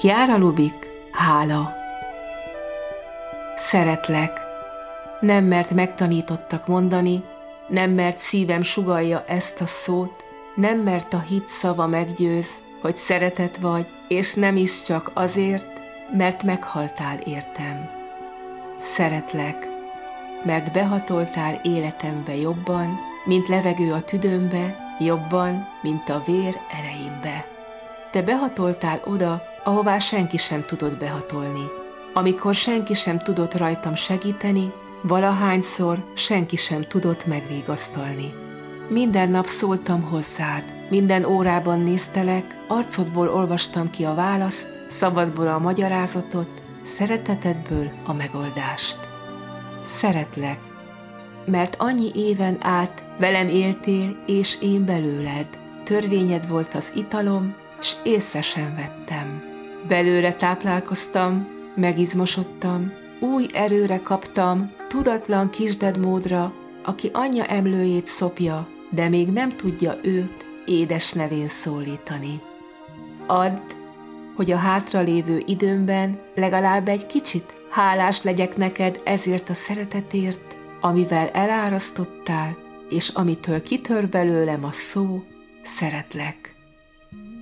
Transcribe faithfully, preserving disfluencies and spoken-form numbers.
Chiara Lubich, hála. Szeretlek. Nem mert megtanítottak mondani, nem mert szívem sugallja ezt a szót, nem mert a hit szava meggyőz, hogy szeretet vagy, és nem is csak azért, mert meghaltál értem. Szeretlek, mert behatoltál életembe jobban, mint levegő a tüdőmbe, jobban, mint a vér ereimbe. Te behatoltál oda, ahová senki sem tudott behatolni. Amikor senki sem tudott rajtam segíteni, valahányszor senki sem tudott megvigasztalni. Minden nap szóltam hozzád, minden órában néztelek, arcodból olvastam ki a választ, szabadból a magyarázatot, szeretetedből a megoldást. Szeretlek, mert annyi éven át velem éltél, és én belőled. Törvényed volt az italom, s észre sem vettem. Belőle táplálkoztam, megizmosodtam, új erőre kaptam, tudatlan kisded módra, aki anyja emlőjét szopja, de még nem tudja őt édes nevén szólítani. Add, hogy a hátralévő időmben legalább egy kicsit hálás legyek neked ezért a szeretetért, amivel elárasztottál, és amitől kitör belőlem a szó, szeretlek.